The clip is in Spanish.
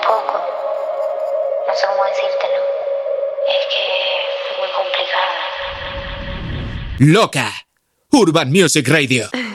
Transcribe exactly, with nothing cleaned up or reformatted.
poco. No sé cómo decírtelo. Es que es muy complicado. Loca. Urban Music Radio.